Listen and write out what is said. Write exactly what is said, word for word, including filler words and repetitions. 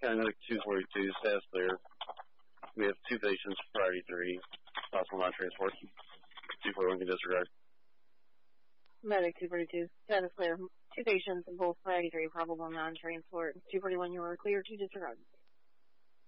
Medic two forty-two, status clear. We have two patients, priority three, possible non-transport. two forty-one can disregard. Medic two forty-two, status clear. Two patients, both priority three, probable non-transport. two forty-one, you are clear to disregard.